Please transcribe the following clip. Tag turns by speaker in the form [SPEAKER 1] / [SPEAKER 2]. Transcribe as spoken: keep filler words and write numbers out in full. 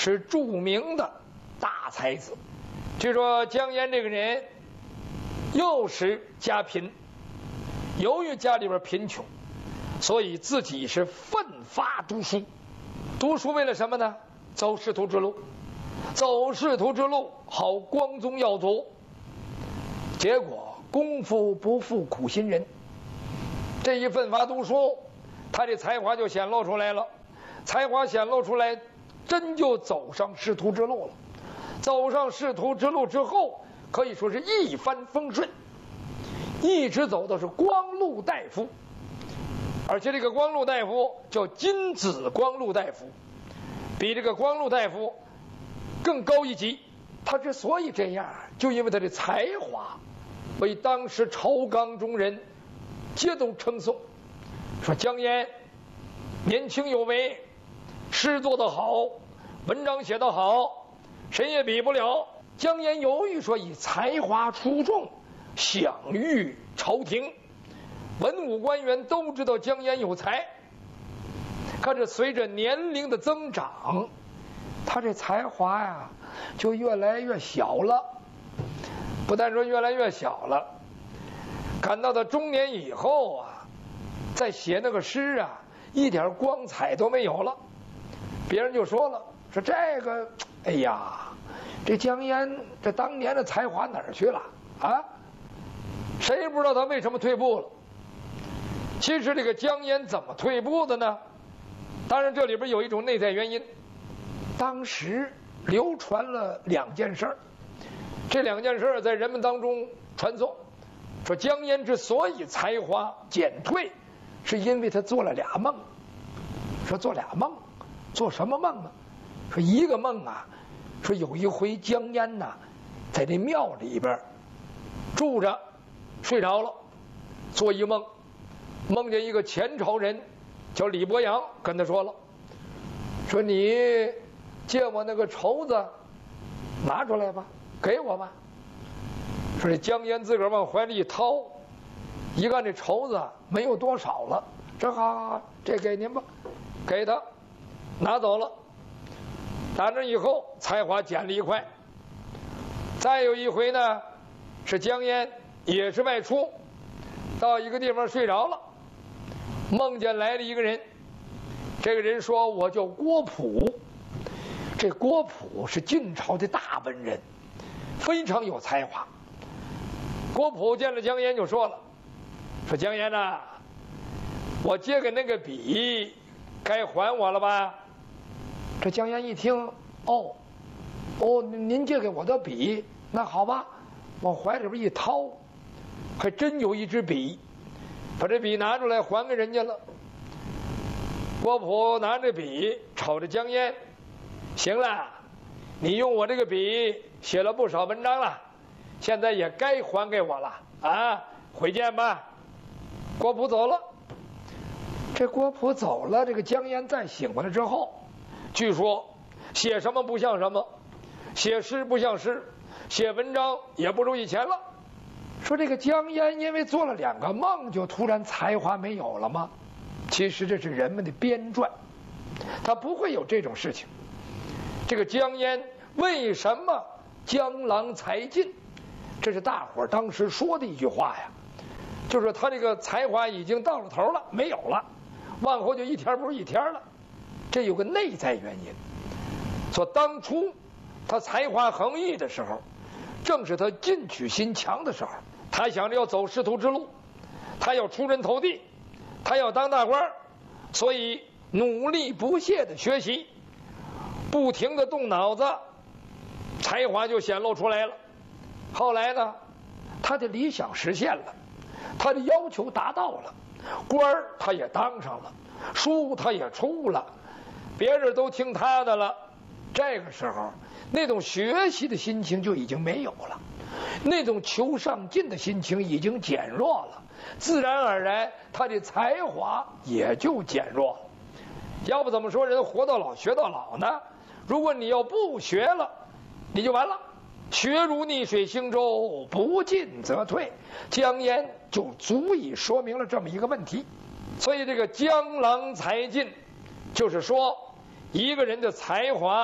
[SPEAKER 1] 是著名的大才子。据说姜嫣这个人幼时家贫，由于家里边贫穷，所以自己是奋发读书。读书为了什么呢？走仕途之路，走仕途之路好光宗耀祖。结果功夫不负苦心人，这一奋发读书，他的才华就显露出来了。才华显露出来，真就走上仕途之路了。走上仕途之路之后，可以说是一帆风顺，一直走的是光禄大夫。而且这个光禄大夫叫金子光禄大夫，比这个光禄大夫更高一级。他之所以这样，就因为他的才华，为当时朝纲中人皆都称颂，说姜嫣年轻有为，诗做得好，文章写得好，谁也比不了。姜嫣由于说以才华出众，享誉朝廷，文武官员都知道姜嫣有才。可是随着年龄的增长，他这才华呀就越来越小了。不但说越来越小了，赶到他中年以后啊，再写那个诗啊，一点光彩都没有了。别人就说了，说这个，哎呀，这姜嫣这当年的才华哪儿去了啊？谁也不知道他为什么退步了。其实这个姜嫣怎么退步的呢？当然这里边有一种内在原因。当时流传了两件事儿，这两件事儿在人们当中传颂，说姜嫣之所以才华减退，是因为他做了俩梦。说做俩梦，做什么梦呢？说一个梦啊，说有一回姜嫣呐，在这庙里边住着，睡着了，做一梦，梦见一个前朝人叫李伯阳，跟他说了，说你借我那个绸子拿出来吧，给我吧。说这姜嫣自个儿往怀里一掏，一看这绸子没有多少了，这好好好，这给您吧，给他拿走了。打那以后才华减了一块。再有一回呢，是姜嫣也是外出，到一个地方睡着了，梦见来了一个人。这个人说，我叫郭璞。这郭璞是晋朝的大文人，非常有才华。郭璞见了姜嫣就说了，说姜嫣呐，我借给那个笔该还我了吧？这姜嫣一听，哦哦，您借给我的笔，那好吧，往怀里边一掏，还真有一支笔，把这笔拿出来还给人家了。郭璞拿着笔瞅着姜嫣，行了，你用我这个笔写了不少文章了，现在也该还给我了啊，回见吧。郭璞走了。这郭璞走了，这个姜嫣再醒过来之后，据说写什么不像什么，写诗不像诗，写文章也不如以前了。说这个姜嫣因为做了两个梦，就突然才华没有了吗？其实这是人们的编撰，他不会有这种事情。这个姜嫣为什么江郎才尽？这是大伙儿当时说的一句话呀，就是他这个才华已经到了头了，没有了，往后就一天不如一天了。这有个内在原因。说当初他才华横溢的时候，正是他进取心强的时候，他想着要走仕途之路，他要出人头地，他要当大官，所以努力不懈的学习，不停的动脑子，才华就显露出来了。后来呢，他的理想实现了，他的要求达到了，官儿他也当上了，书他也出了，别人都听他的了。这个时候那种学习的心情就已经没有了，那种求上进的心情已经减弱了，自然而然他的才华也就减弱了。要不怎么说人活到老学到老呢？如果你要不学了，你就完了。学如逆水行舟，不进则退。姜嫣就足以说明了这么一个问题。所以这个江郎才尽，就是说一个人的才华